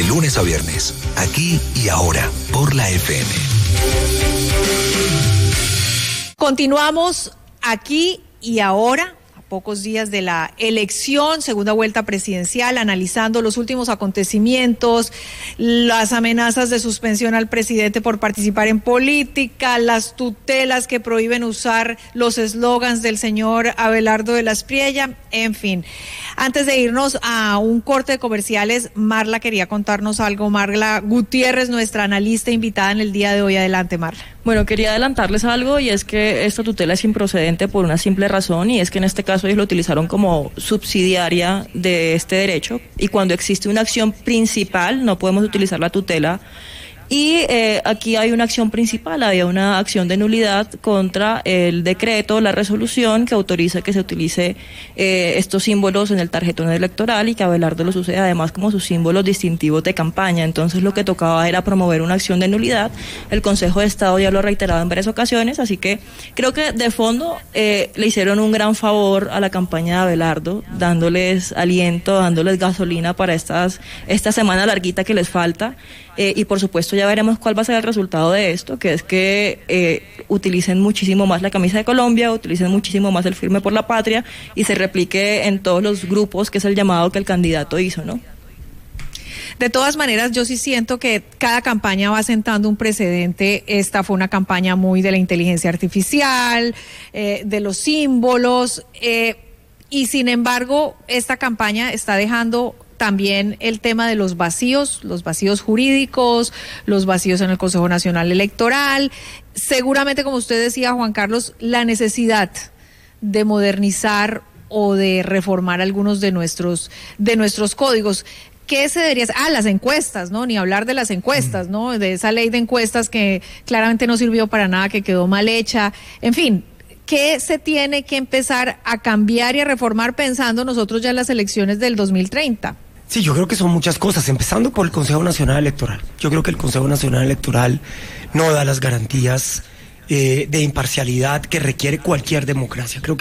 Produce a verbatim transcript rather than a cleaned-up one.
De lunes a viernes, aquí y ahora, por la F M. Continuamos aquí y ahora, a pocos días de la elección, segunda vuelta presidencial, analizando los últimos acontecimientos, las amenazas de suspensión al presidente por participar en política, las tutelas que prohíben usar los eslogans del señor Abelardo de la Espriella, en fin. Antes de irnos a un corte de comerciales, Marla quería contarnos algo. Marla Gutiérrez, nuestra analista invitada en el día de hoy. Adelante, Marla. Bueno, quería adelantarles algo, y es que esta tutela es improcedente por una simple razón, y es que en este caso ellos lo utilizaron como subsidiaria de este derecho, y cuando existe una acción principal no podemos utilizar la tutela. Y eh, aquí hay una acción principal, había una acción de nulidad contra el decreto, la resolución que autoriza que se utilice eh, estos símbolos en el tarjetón electoral, y que Abelardo los use además como sus símbolos distintivos de campaña. Entonces lo que tocaba era promover una acción de nulidad. El Consejo de Estado ya lo ha reiterado en varias ocasiones, así que creo que de fondo eh, le hicieron un gran favor a la campaña de Abelardo, dándoles aliento, dándoles gasolina para estas esta semana larguita que les falta. Eh, y por supuesto ya veremos cuál va a ser el resultado de esto, que es que eh, utilicen muchísimo más la camisa de Colombia, utilicen muchísimo más el firme por la patria, y se replique en todos los grupos, que es el llamado que el candidato hizo, ¿no? De todas maneras, yo sí siento que cada campaña va sentando un precedente. Esta fue una campaña muy de la inteligencia artificial, eh, de los símbolos, eh, y sin embargo, esta campaña está dejando también el tema de los vacíos, los vacíos jurídicos, los vacíos en el Consejo Nacional Electoral. Seguramente, como usted decía, Juan Carlos, la necesidad de modernizar o de reformar algunos de nuestros, de nuestros códigos. ¿Qué se debería hacer? Ah, las encuestas, ¿no? Ni hablar de las encuestas, ¿no? De esa ley de encuestas que claramente no sirvió para nada, que quedó mal hecha. En fin, ¿qué se tiene que empezar a cambiar y a reformar pensando nosotros ya en las elecciones del dos mil treinta? Sí, yo creo que son muchas cosas, empezando por el Consejo Nacional Electoral. Yo creo que el Consejo Nacional Electoral no da las garantías eh, de imparcialidad que requiere cualquier democracia. Creo que